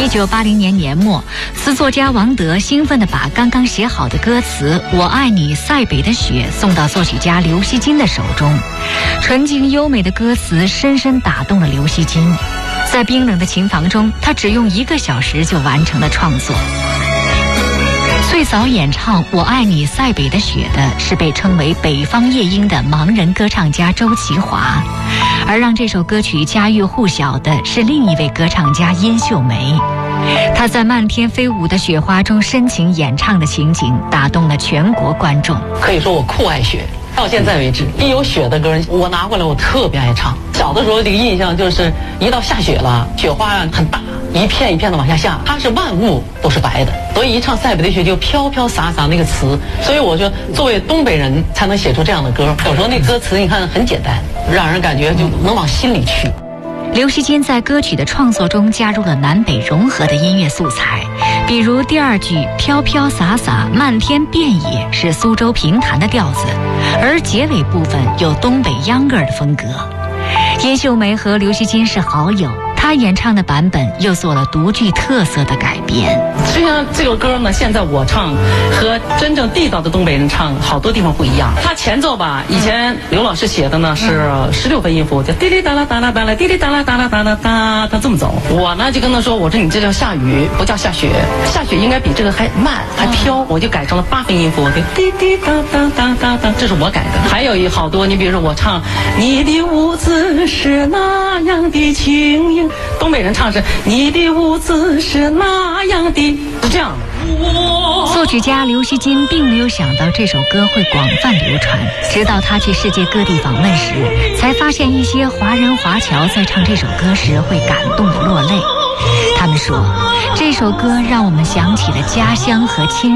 1980年年末，词作家王德兴奋地把刚刚写好的歌词《我爱你塞北的雪》送到作曲家刘惜君的手中。纯净优美的歌词深深打动了刘惜君，在冰冷的琴房中，他只用1个小时就完成了创作。最早演唱《我爱你塞北的雪》的是被称为北方夜莺的盲人歌唱家周其华，而让这首歌曲家喻户晓的是另一位歌唱家殷秀梅。她在漫天飞舞的雪花中深情演唱的情景打动了全国观众。 可以说我酷爱雪，到现在为止，一有雪的歌我拿过来我特别爱唱。小的时候这个印象就是一到下雪了，雪花很大，一片一片的往下下，它是万物都是白的，所以一唱塞北的雪就飘飘洒洒那个词，所以我说作为东北人才能写出这样的歌。有时候那歌词你看很简单，让人感觉就能往心里去。 刘惜君在歌曲的创作中加入了南北融合的音乐素材，比如第2句飘飘洒洒漫天遍野是苏州评弹的调子，而结尾部分有东北秧歌的风格。殷秀梅和刘惜君是好友，她演唱的版本又做了独具特色的改编。 实际上这个歌呢，现在我唱和真正地道的东北人唱好多地方不一样。它前奏吧，以前刘老师写的呢是16分音符，就滴滴哒啦哒啦哒啦，滴滴哒啦哒啦哒啦哒，他这么走。我呢就跟他说，我说你这叫下雨，不叫下雪，下雪应该比这个还慢还飘，我就改成了8分音符，就滴滴哒哒哒哒哒，这是我改的。还有好多，你比如说我唱你的舞姿是那样的轻盈，东北人唱是你的舞姿是那样的，是这样的。 作曲家刘惜君并没有想到这首歌会广泛流传，直到他去世界各地访问时，才发现一些华人华侨在唱这首歌时会感动得落泪。他们说，这首歌让我们想起了家乡和亲